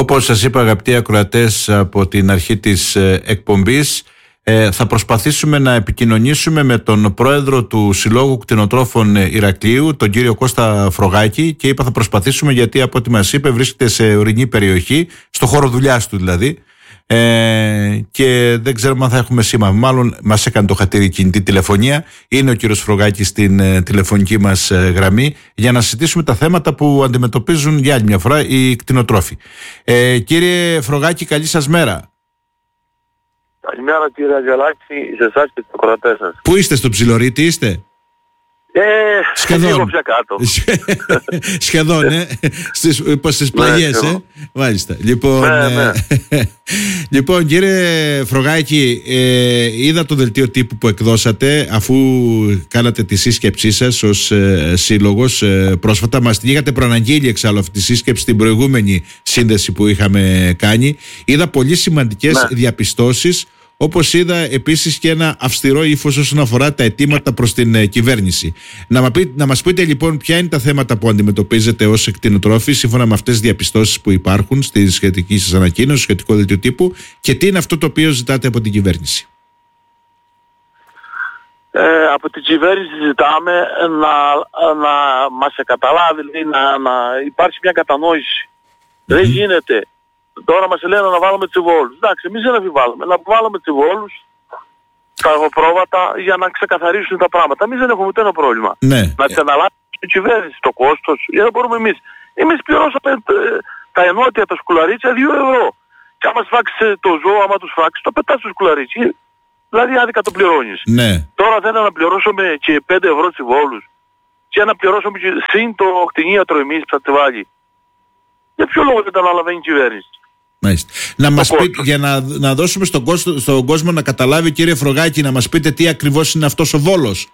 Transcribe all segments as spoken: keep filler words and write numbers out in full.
Όπως σας είπα, αγαπητοί ακροατές, από την αρχή της εκπομπής, ε, θα προσπαθήσουμε να επικοινωνήσουμε με τον πρόεδρο του Συλλόγου Κτηνοτρόφων Ηρακλείου, τον κύριο Κώστα Φρογάκη, και είπα θα προσπαθήσουμε γιατί από ό,τι μας είπε βρίσκεται σε ορεινή περιοχή, στο χώρο δουλειάς του δηλαδή, ε, και δεν ξέρουμε αν θα έχουμε σήμα. Μάλλον μας έκανε το χατήρι κινητή τηλεφωνία. Είναι ο κύριος Φρογάκης στην ε, τηλεφωνική μας ε, γραμμή για να συζητήσουμε τα θέματα που αντιμετωπίζουν για άλλη μια φορά οι κτηνοτρόφοι. Ε, κύριε Φρογάκη, καλή σας μέρα. Καλημέρα κύριε Αγγελάκη, σε εσάς και τους ακροατές σας. Πού είστε, στο Ψιλορίτη είστε? Ε, σχεδόν. λίγο πια κάτω. Σχεδόν, ε. Στις, στις πλαγιές, ναι, ε. Μάλιστα. Λοιπόν, ναι, ναι. Ε, λοιπόν, κύριε Φρογάκη, ε, είδα το δελτίο τύπου που εκδώσατε αφού κάνατε τη σύσκεψή σας ως ε, σύλλογος ε, πρόσφατα. Μας την είχατε προαναγγείλει εξάλλου αυτή τη σύσκεψη στην προηγούμενη σύνδεση που είχαμε κάνει. Είδα πολύ σημαντικές ναι. διαπιστώσεις. Όπως είδα επίσης και ένα αυστηρό ύφος όσον αφορά τα αιτήματα προς την ε, κυβέρνηση. Να, μα πει, να μας πείτε λοιπόν ποια είναι τα θέματα που αντιμετωπίζετε ως κτηνοτρόφοι σύμφωνα με αυτές τις διαπιστώσεις που υπάρχουν στη σχετική σας ανακοίνωση, στο σχετικό δελτίο τύπου, και τι είναι αυτό το οποίο ζητάτε από την κυβέρνηση. Ε, από την κυβέρνηση ζητάμε να, να μας καταλάβει, να, να υπάρξει μια κατανόηση. Mm-hmm. Δεν γίνεται. Τώρα μας λένε να βάλουμε τσιβόλους. Εντάξει, εμείς δεν αμφιβάλλουμε. Να βάλουμε τσιβόλους, τα αγροπρόβατα, για να ξεκαθαρίσουν τα πράγματα. Εμείς δεν έχουμε ούτε ένα πρόβλημα. Ναι. Να τις αναλάβει η κυβέρνηση το κόστος, για να μπορούμε εμείς. Εμείς πληρώσαμε τα ενότια, τα σκουλαρίτσια, δύο ευρώ. Και άμα σφάξει το ζώο, άμα τους φάξει, το πετάς στο σκουλαρίτσι. Δηλαδή άδικα το πληρώνεις. Ναι. Τώρα θέλει να πληρώσουμε και πέντε ευρώ τσιβόλους. Και να πληρώσουμε και συν το κτηνίατρο εμείς που θα τη βάλει. Για ποιο λόγο δεν τα αναλαβαίνει η κυβέρνηση? Μάλιστα. Να μας πείτε, για να, να δώσουμε στον κόσμο, στον κόσμο να καταλάβει, κύριε Φρογάκη, να μας πείτε τι ακριβώς είναι αυτός ο Βόλος.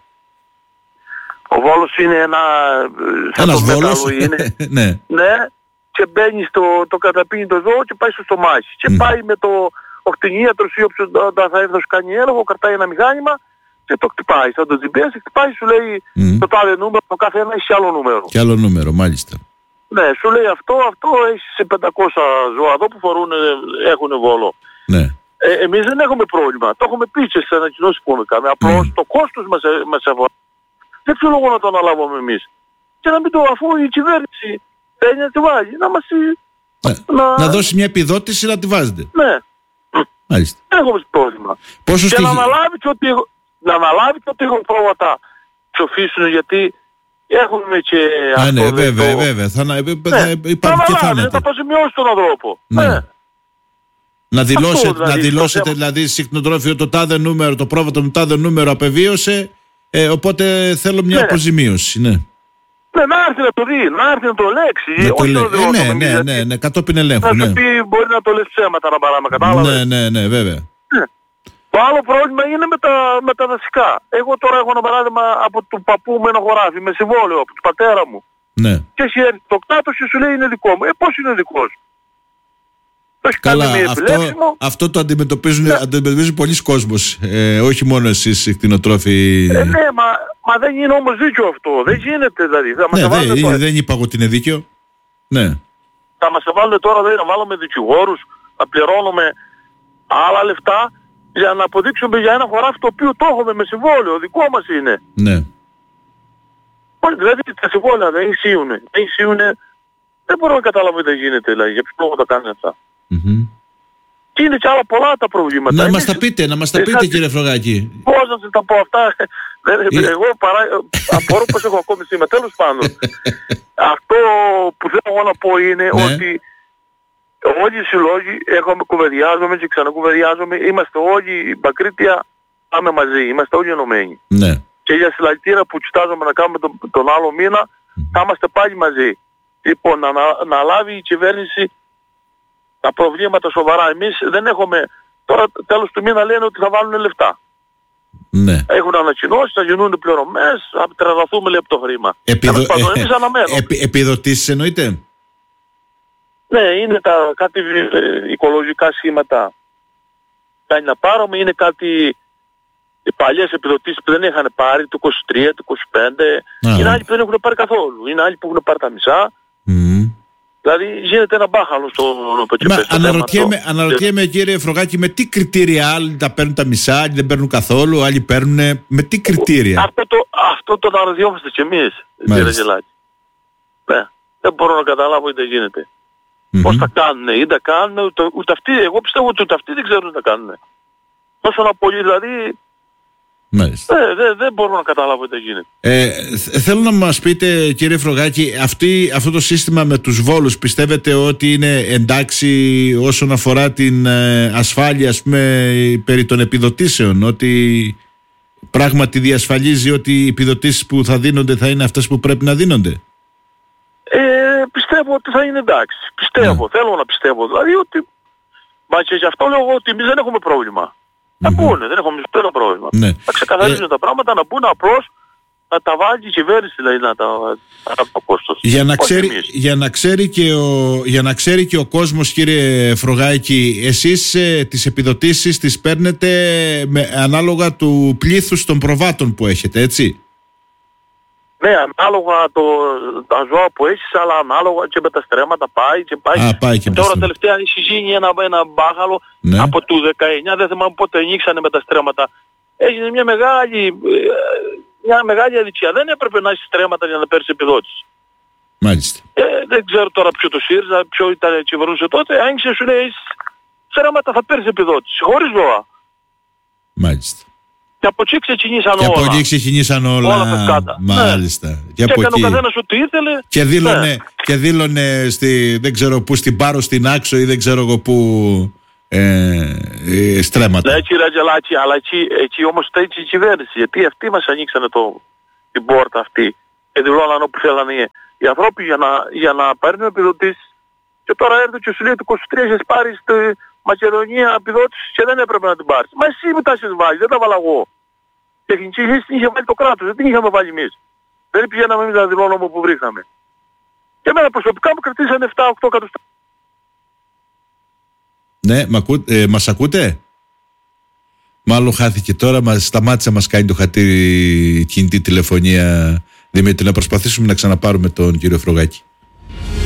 Ο Βόλος είναι ένα... Ένας Βόλος. Είναι, ναι. ναι. Και μπαίνει στο το καταπίνει το ζώο και πάει στο στομάχι. Και mm. πάει με το ο κτηνίατρος ή όποιος θα έρθει να σου κάνει έλεγχο, κρατάει ένα μηχάνημα και το χτυπάει. Σαν το τζι πι ες χτυπάει, σου λέει mm. το τάδε νούμερο, το κάθε ένα έχει άλλο νούμερο. Και άλλο νούμερο, μάλιστα. Ναι, σου λέει αυτό, αυτό έχει σε πεντακόσια ζώα εδώ που φορούν, έχουν Βόλο. Ναι. Ε, εμείς δεν έχουμε πρόβλημα. Το έχουμε πει και στις ανακοινώσεις που έχουμε κάνει. Απλώς mm. το κόστος μας, μας αφορά. Δεν ξέρω λόγο να το αναλάβουμε εμείς. Και να μην το, αφού η κυβέρνηση θέλει να τη βάλει, να μας... Ναι. Να... να δώσει μια επιδότηση να τη βάζετε. Ναι. Μάλιστα. Δεν έχουμε πρόβλημα. Πόσο και στη... να αναλάβει και ότι, να αναλάβει και ότι έχουν πρόβατα ψοφήσουν, γιατί έχουμε και... Α, ναι, βέβαια, το... βέβαια. Θα, ναι, θα υπάρχει και θάνατο. Θα αποζημιώσει τον ανθρώπο. Ναι. Ναι. Να δηλώσετε, δηλαδή, να δηλώσετε δηλαδή στη κτηνοτρόφιο το τάδε νούμερο, το πρόβατο του τάδε νούμερο απεβίωσε, ε, οπότε θέλω μια ναι. αποζημίωση. Ναι. Ναι, να έρθει να το δει, να έρθει να το λέξει. Να το λέ... ε, ναι, ναι, ναι, ναι, ναι, κατόπιν ελέγχου. Να ναι. σου πει μπορεί να το λες ψέματα να παράμε, κατάλαβες. Ναι, ναι, ναι, βέβαια. Ναι. Το άλλο πρόβλημα είναι με τα, με τα δασικά. Εγώ τώρα έχω ένα παράδειγμα από του παππού με ένα χωράφι, με συμβόλαιο, από του πατέρα μου. Ναι. Και έχει έρθει το κτάτος και σου λέει είναι δικό μου. Ε, πώς είναι δικό σου? Καλά, αυτό, αυτό το αντιμετωπίζουν, ναι. αντιμετωπίζουν πολλοί κόσμος, ε, όχι μόνο εσείς οι κτηνοτρόφοι. Ε, ναι, μα, μα δεν είναι όμως δίκαιο αυτό. Δεν γίνεται δηλαδή. Θα ναι, μας δεν, δεν, δεν είπα εγώ ότι είναι δίκαιο. Ναι. Θα μας βάλουν τώρα δηλαδή, να βάλουμε δικηγόρους, να πληρώνουμε άλλα λεφτά για να αποδείξουμε για ένα χωράφι το οποίο το έχουμε με συμβόλαιο. Δικό μας είναι. Ναι. Δηλαδή τα συμβόλαια δεν ισχύουν. Δεν ισχύουν. Δεν μπορώ να καταλάβω τι γίνεται δηλαδή. Για ποιο λόγο τα κάνουν αυτά. Mm-hmm. Και είναι και άλλα πολλά τα προβλήματα. Να Εμείς... μας τα πείτε, να μας τα πείτε ε, κύριε Φρογάκη. Πώς να σας τα πω αυτά. Εγώ παρά... απορώ πως έχω ακόμη σήμερα. Τέλος πάντων. Αυτό που θέλω να πω είναι ναι. ότι όλοι οι συλλόγοι έχουμε κουβεντιάζομαι και ξανακουβεντιάζομαι. Είμαστε όλοι η Μπακρίτια, πάμε μαζί. Είμαστε όλοι ενωμένοι. Ναι. Και για συλλαλητήρα που κοιτάζουμε να κάνουμε τον, τον άλλο μήνα mm. θα είμαστε πάλι μαζί. Λοιπόν, να, να λάβει η κυβέρνηση τα προβλήματα σοβαρά. Εμείς δεν έχουμε... Τώρα τέλος του μήνα λένε ότι θα βάλουν λεφτά. Ναι. Έχουν ανακοινώσει, θα γίνουν πληρωμές, θα τρελαθούμε λέει από το χρήμα. Επιδο... Πάντων, εμείς αναμένουμε. Επι... Επιδοτήσεις εννοείται? Ναι, είναι τα κάτι ε, οικολογικά σχήματα κάνει να πάρουμε, είναι κάτι οι παλιές επιδοτήσεις που δεν είχαν πάρει, το είκοσι τρία, το είκοσι πέντε, Α, είναι άλλοι που δεν έχουν πάρει καθόλου, είναι άλλοι που έχουν πάρει τα μισά. Mm. Δηλαδή γίνεται ένα μπάχαλο στο Πετσεπέ. Αναρωτιέμαι, αναρωτιέμαι κύριε Φρογάκη, με τι κριτήρια άλλοι τα παίρνουν τα μισά, άλλοι δεν παίρνουν καθόλου, άλλοι παίρνουν, με τι κριτήρια? Αυτό το, αυτό το αναρωτιόμαστε κι εμείς, κύριε Γελάκη. Ναι, δεν μπορώ να καταλάβω τι γίνεται. Mm-hmm. Πώς τα κάνουνε ή τα κάνουνε, ούτε, ούτε αυτοί, εγώ πιστεύω ότι ούτε αυτοί δεν ξέρουν τι τα κάνουνε. Τόσο να πολύ, δηλαδή, δεν δε, δε μπορώ να καταλάβω τι γίνεται. Ε, θέλω να μας πείτε κύριε Φρογάκη, αυτή, αυτό το σύστημα με τους Βόλους πιστεύετε ότι είναι εντάξει όσον αφορά την ε, ασφάλεια, ας πούμε, περί των επιδοτήσεων, ότι πράγματι διασφαλίζει ότι οι επιδοτήσεις που θα δίνονται θα είναι αυτές που πρέπει να δίνονται? Ε, πιστεύω ότι θα είναι εντάξει. Πιστεύω, ναι. Θέλω να πιστεύω. Δηλαδή ότι, μα και γι' αυτό λέω ότι εμείς δεν έχουμε πρόβλημα. Να mm-hmm. πούνε, δεν έχουμε πέρα πρόβλημα. Ναι. Θα ξεκαθαρίζουν ε... τα πράγματα, να πούνε απλώς να τα βάλει η κυβέρνηση, δηλαδή να τα βάλει το κόστος. Για να, ξέρει, για, να ξέρει και ο, για να ξέρει και ο κόσμος, κύριε Φρογάκη, εσείς ε, τις επιδοτήσεις τις παίρνετε με, ανάλογα του πλήθους των προβάτων που έχετε, έτσι? Ναι, ανάλογα το, τα ζώα που έχεις, αλλά ανάλογα και με τα στρέμματα πάει και πάει. Α, πάει και τώρα τελευταία έχει γίνει ένα, ένα μπάχαλο, ναι. Από το δεκαεννιά, δεν θυμάμαι πότε ανοίξανε με τα στρέμματα. Έγινε μια μεγάλη, μια μεγάλη αδικία. Δεν έπρεπε να έχει στρέμματα για να παίρνεις επιδότηση. Μάλιστα. Ε, δεν ξέρω τώρα ποιο το ΣΥΡΙΖΑ, ποιο ήταν κυβερνούσε τότε. Άνοιξε, σου λέει, στρέμματα θα παίρνεις επιδότηση, χωρίς ζώα. Μάλιστα. Και από εκεί ξεκινήσαν όλα. Και από εκεί ξεκινήσαν όλα. Όλα μάλιστα. Ναι. Και, και από έκανε εκεί... ο καθένας ό,τι ήθελε. Και δήλωνε, ναι. και δήλωνε στη, δεν ξέρω πού, στην Πάρο, στην Άξο ή δεν ξέρω εγώ πού, ε, ε, στρέμματα. Ναι, κύριε Αγγελάκη, αλλά εκεί, εκεί όμως στέκει η κυβέρνηση. Γιατί αυτοί μας ανοίξανε το, την πόρτα αυτή και δηλώναν όπου θέλανε οι ανθρώποι για να, για να παίρνουν επιδοτήσεις. Και τώρα έρθει και σου λέει το είκοσι τρία έχεις πάρει στη Μακεδονία επιδότηση και δεν έπρεπε να την πάρεις. Μα εσύ μετά έχεις βάλει, δεν τα βάλα εγώ. Η τεχνική λύση την είχε βάλει το κράτος, δεν την είχαμε βάλει εμείς. Δεν πηγαίναμε εμείς να δηλώνουμε όπου βρήκαμε. Και εμένα προσωπικά μου κρατήσανε επτά οκτώ εκατοστά. Ναι, μα ακού, ε, μας ακούτε? Μάλλον χάθηκε τώρα, μας σταμάτησε να μας κάνει το χατήρι κινητή τηλεφωνία. Δημήτρη, να προσπαθήσουμε να ξαναπάρουμε τον κύριο Φρογάκη.